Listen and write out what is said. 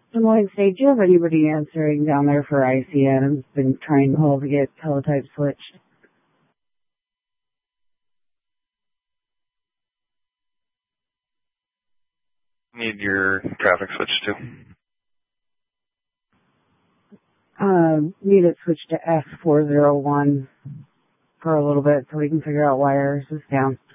I'm like, say, do you have anybody answering down there for ICN? I've been trying to hold to get teletype switched. Need your traffic switch too. Need it switched to S401 for a little bit so we can figure out why ours is down.